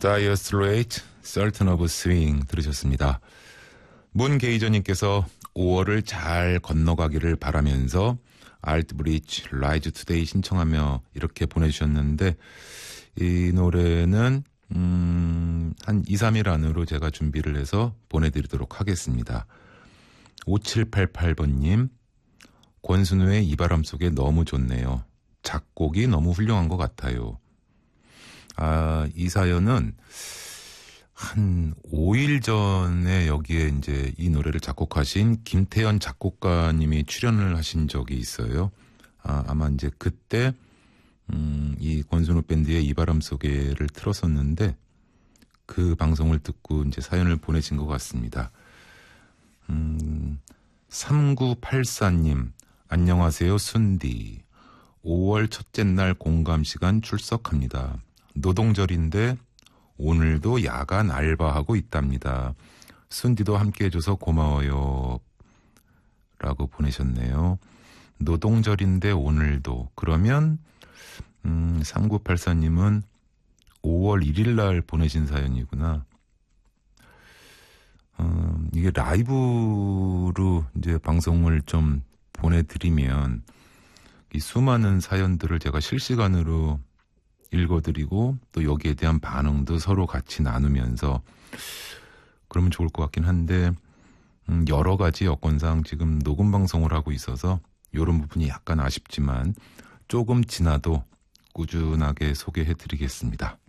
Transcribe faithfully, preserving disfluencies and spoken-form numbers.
Dire Straits, Certain of Swing 들으셨습니다. 문게이저님께서 오월을 잘 건너가기를 바라면서 알트 브리지 라이즈 투데이 신청하며 이렇게 보내주셨는데, 이 노래는 음, 한 이, 삼 일 안으로 제가 준비를 해서 보내드리도록 하겠습니다. 오칠팔팔 번님, 권순우의 이 바람 속에 너무 좋네요. 작곡이 너무 훌륭한 것 같아요. 아, 이 사연은 한 오 일 전에 여기에 이제 이 노래를 작곡하신 김태현 작곡가님이 출연을 하신 적이 있어요. 아, 아마 이제 그때 음, 이 권순우 밴드의 이 바람 속에를 틀었었는데 그 방송을 듣고 이제 사연을 보내신 것 같습니다. 음, 삼구팔사님, 안녕하세요, 순디. 오월 첫째 날 공감시간 출석합니다. 노동절인데 오늘도 야간 알바하고 있답니다. 순디도 함께 해줘서 고마워요. 라고 보내셨네요. 노동절인데 오늘도. 그러면 음, 삼구팔사님은 오월 일일 날 보내신 사연이구나. 음, 이게 라이브로 이제 방송을 좀 보내드리면 이 수많은 사연들을 제가 실시간으로 읽어드리고 또 여기에 대한 반응도 서로 같이 나누면서 그러면 좋을 것 같긴 한데 음, 여러 가지 여건상 지금 녹음 방송을 하고 있어서 이런 부분이 약간 아쉽지만 조금 지나도 꾸준하게 소개해드리겠습니다.